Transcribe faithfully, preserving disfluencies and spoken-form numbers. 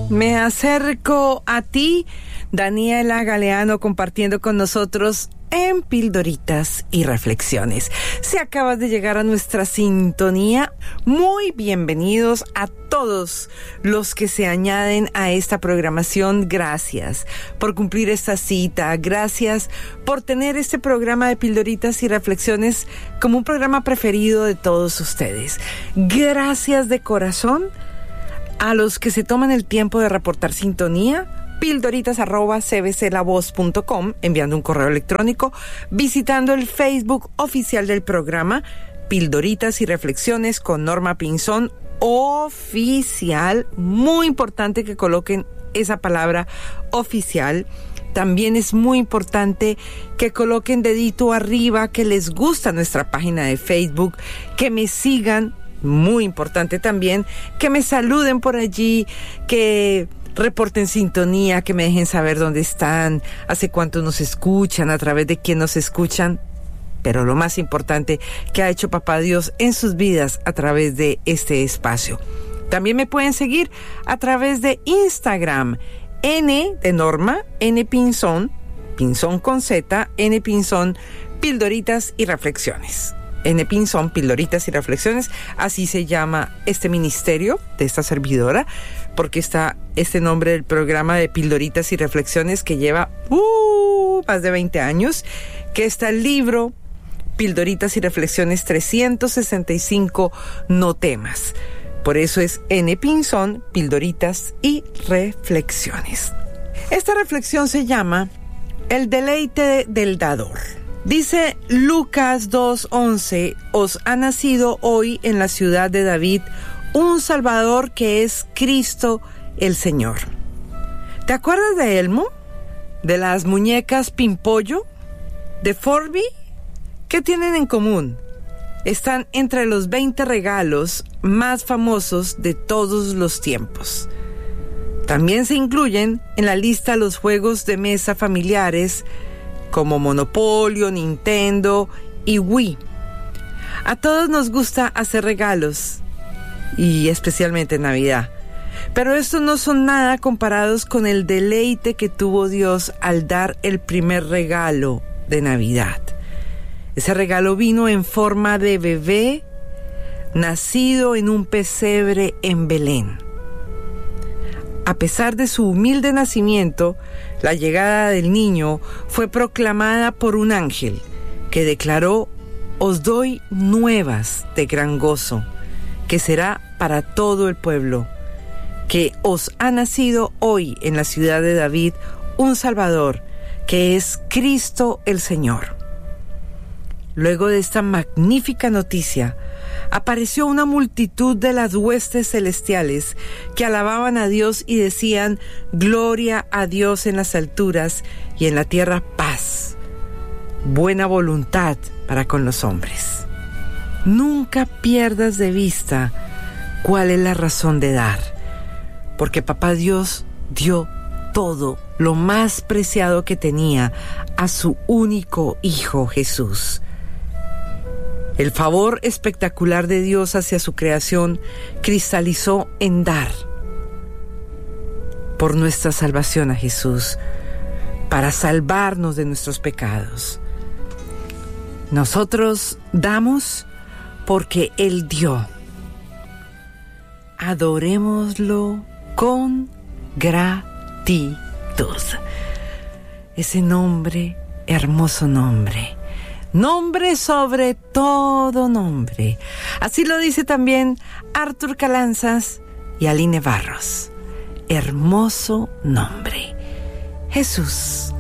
Me acerco a ti, Daniela Galeano, compartiendo con nosotros en Pildoritas y Reflexiones. Si acabas de llegar a nuestra sintonía, muy bienvenidos a todos los que se añaden a esta programación. Gracias por cumplir esta cita, gracias por tener este programa de Pildoritas y Reflexiones como un programa preferido de todos ustedes. Gracias de corazón a los que se toman el tiempo de reportar sintonía, pildoritas arroba c b c la voz punto com, enviando un correo electrónico, visitando el Facebook oficial del programa, Pildoritas y Reflexiones con Norma Pinzón oficial. Muy importante que coloquen esa palabra oficial. También es muy importante que coloquen dedito arriba, que les gusta nuestra página de Facebook, que me sigan. Muy importante también que me saluden por allí, que reporten sintonía, que me dejen saber dónde están, hace cuánto nos escuchan, a través de quién nos escuchan. Pero lo más importante que ha hecho Papá Dios en sus vidas a través de este espacio. También me pueden seguir a través de Instagram, N de Norma, N Pinzón, Pinzón con Z, N Pinzón, Pildoritas y Reflexiones. N Pinzón, Pildoritas y Reflexiones, así se llama este ministerio de esta servidora, porque está este nombre del programa de Pildoritas y Reflexiones que lleva uh, más de veinte años, que está el libro Pildoritas y Reflexiones trescientos sesenta y cinco no temas. Por eso es N Pinzón, Pildoritas y Reflexiones. Esta reflexión se llama El deleite del dador. Dice Lucas dos once, os ha nacido hoy en la ciudad de David un Salvador que es Cristo el Señor. ¿Te acuerdas de Elmo? ¿De las muñecas Pimpollo? ¿De Forby? ¿Qué tienen en común? Están entre los veinte regalos más famosos de todos los tiempos. También se incluyen en la lista los juegos de mesa familiares como Monopolio, Nintendo y Wii. A todos nos gusta hacer regalos, y especialmente en Navidad. Pero estos no son nada comparados con el deleite que tuvo Dios al dar el primer regalo de Navidad. Ese regalo vino en forma de bebé, nacido en un pesebre en Belén. A pesar de su humilde nacimiento, la llegada del niño fue proclamada por un ángel que declaró: os doy nuevas de gran gozo, que será para todo el pueblo, que os ha nacido hoy en la ciudad de David un Salvador, que es Cristo el Señor. Luego de esta magnífica noticia, apareció una multitud de las huestes celestiales que alababan a Dios y decían: gloria a Dios en las alturas y en la tierra paz, buena voluntad para con los hombres. Nunca pierdas de vista cuál es la razón de dar, porque Papá Dios dio todo lo más preciado que tenía a su único Hijo Jesús. El favor espectacular de Dios hacia su creación cristalizó en dar por nuestra salvación a Jesús, para salvarnos de nuestros pecados. Nosotros damos porque Él dio. Adorémoslo con gratitud. Ese nombre, hermoso nombre. Nombre sobre todo nombre. Así lo dice también Arthur Calanzas y Aline Barros. Hermoso nombre. Jesús.